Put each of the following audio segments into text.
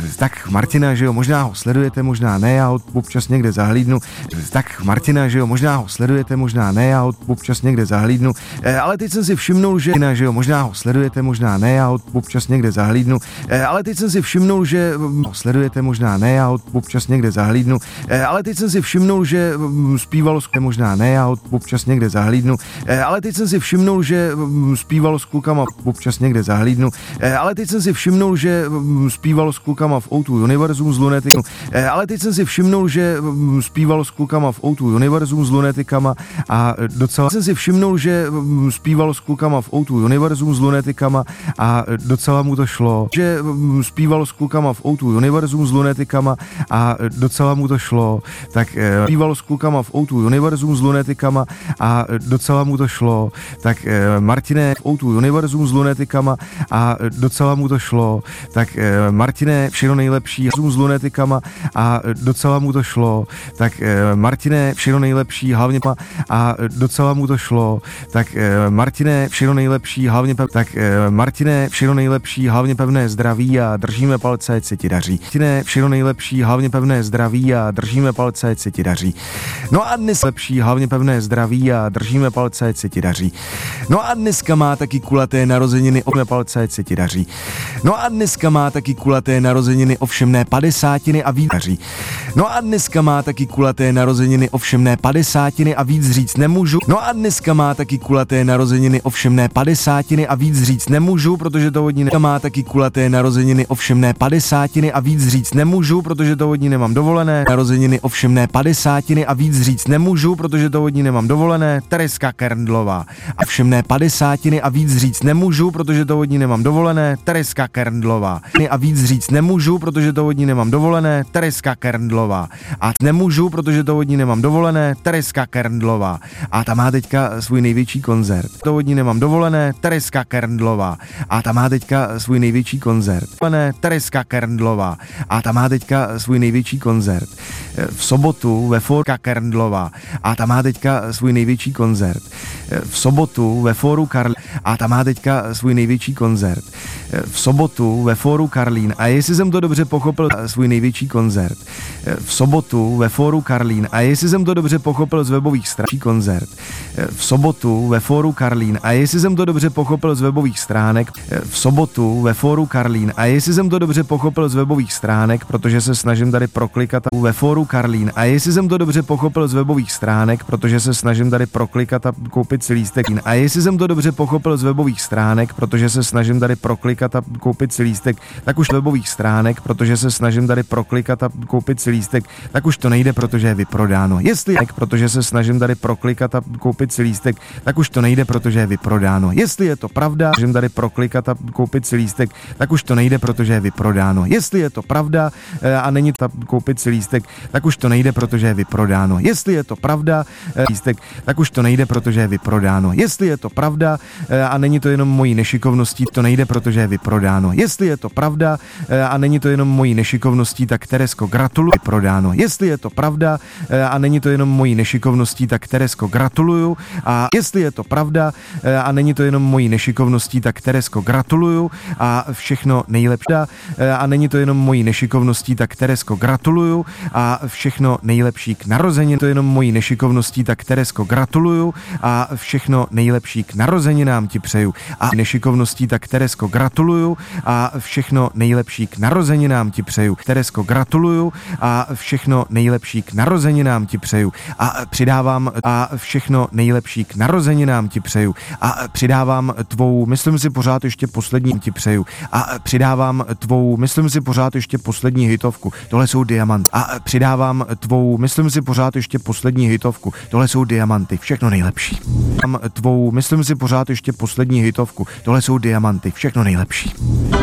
Tak Martina, že jo, možná ho sledujete, možná ne, já ho občas někde zahlídnu. Tak Martina, že jo, možná ho sledujete, možná ne, já ho občas někde zahlídnu. Ale teď jsem si všimnul, že jo, možná ho sledujete, možná ne, já ho občas někde zahlídnu. Ale teď jsem si všimnul, že ho sledujete, možná ne, já ho občas někde zahlídnu. Ale teď jsem si všimnul, že zpívalo možná ne, já ho občas někde zahlídnu. Ale teď jsem si všimnul, že zpívalo s klukama, občas někde zahlídnu. Ale teď jsem si všimnul, že zpívalo s klukama v O2 Univerzum z Lunetikama. Ale teď jsem si všimnul, že zpívalo s klukama v O2 Univerzum s Lunetikama a docela jsem si všimnul, že zpívalo s klukama v O2 Univerzum s Lunetikama a docela mu to šlo. Že zpívalo s klukama v O2 Univerzum s Lunetikama a docela mu to šlo. Tak zpívalo s klukama v O2 Univerzum s Lunetikama a docela mu to šlo. Tak Martine, v O2 Univerzum s Lunetikama a docela mu to šlo. Tak Martine, všechno nejlepší s Lunetikama a docela mu to šlo. Tak Martine, všechno nejlepší, hlavně a docela mu to šlo. Tak Martine, všechno nejlepší, hlavně tak Martine, všechno nejlepší, hlavně pevné zdraví a držíme palce, ať se ti daří. Martine, všechno nejlepší, hlavně pevné zdraví a držíme palce, ať se ti daří. No a dnes lepší, hlavně pevné zdraví a držíme palce, ať se ti daří. No a dneska má taky kulaté narozeniny, ovšem palce, ať se ti daří. No a dneska má taky kulaté narozeniny, ovšem ne 50 a víc daří. No a dneska má taky kulaté narozeniny, ovšem ne 50 a víc říct nemůžu. No a dneska má taky kulaté narozeniny, ovšem ne 50 a víc říct nemůžu, protože to od ní má taky kulaté narozeniny, ovšem ne 50 a víc říct nemůžu, protože to od ní nemám dovolené. Narozeniny, ovšem ne 50 a víc říct nemůžu, protože to od ní nemám dovolené. Tereska Kerndlová. A všem ne 50 a víc říct nemůžu, protože to od ní nemám dovolené. Tereska Kerndlová. A víc říct nemůžu, protože to od ní nemám dovolené. Tereska Kerndlová. A nemůžu, protože to od ní nemám dovolené. Tereska Kerndlová. A ta má teďka svůj největší koncert. To od ní nemám dovolené. Tereska Kerndlová. A ta má teďka svůj největší koncert. Tereska Kerndlová. A ta má teďka svůj největší koncert. V sobotu ve fóru Kerndlová. A ta má teďka svůj největší koncert. V sobotu ve fóru Karlín. A ta má teďka svůj největší koncert. V sobotu ve fóru Karlín. A jestli jsem to dobře pochopil, svůj největší koncert. V sobotu ve fóru Karlín. A jestli jsem to dobře pochopil z webových stran, koncert. V sobotu ve fóru Karlín. A jestli jsem to dobře pochopil z webových stránek. V sobotu ve fóru Karlín. A jestli jsem to dobře pochopil z webových stránek, protože se snažím tady proklikat ve fóru Karlín. A jestli jsem to dobře pochopil z webových stránek, protože se snažím tady proklikat a koupit si lístek. A jestli jsem to dobře pochopil z webových stránek, protože se snažím tady proklikat a koupit si lístek, tak už webových stránek, protože se snažím tady proklikat a koupit si lístek, tak už to nejde, protože je vyprodáno. Jestli protože se snažím tady proklikat a koupit si lístek, tak už to nejde, protože je vyprodáno. Jestli je to pravda, snažím tady proklikat a koupit si lístek, tak už to nejde, protože je vyprodáno. Jestli je to pravda a není to koupit si lístek, tak už to nejde, protože je vyprodáno. Jestli je to pravda, lístek, tak už to nejde, protože je vyprodáno. Jestli je to pravda a není to jenom mojí nešikovností, to nejde, protože je vyprodáno. Jestli je to pravda a není to jenom mojí nešikovností, tak Teresko, gratuluju, vyprodáno. Jestli je to pravda a není to jenom mojí nešikovností, tak Teresko, gratuluju. A jestli je to pravda a není to jenom mojí nešikovností, tak Teresko, gratuluju a všechno nejlepší. A není to jenom mojí nešikovností, tak Teresko, gratuluju a všechno nejlepší k narozenin. To jenom mojí nešikovností, tak Teresko, gratuluju a všechno nejlepší k narozeninám ti přeju. A nešikovností, tak Teresko, gratuluju a všechno nejlepší k narozeninám ti přeju. Teresko, gratuluju a všechno nejlepší k narozeninám ti přeju. A přidávám a všechno nejlepší k narozeninám ti přeju. A přidávám tvou, myslím si pořád ještě poslední ti přeju. A přidávám tvou, myslím si pořád ještě poslední hitovku. Tohle jsou diamanty. A přidávám tvou, myslím si pořád ještě poslední hitovku. Tohle jsou diamanty. Všechno nejlepší. Tvou, myslím si pořád ještě poslední hitovku. Tohle jsou diamanty. Všechno nejlepší.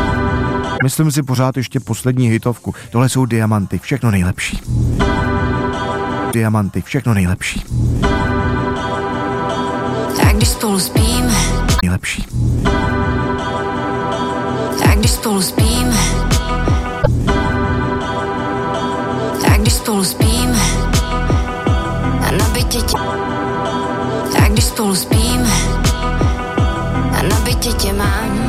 Myslím si pořád ještě poslední hitovku. Tohle jsou diamanty. Všechno nejlepší. Diamanty. Všechno nejlepší. Tak když spolu spíme. Nejlepší. Tak když spolu spíme. Tak když spolu spíme. A na bytě tě. Tak když spolu spíme. A na bytě tě mám.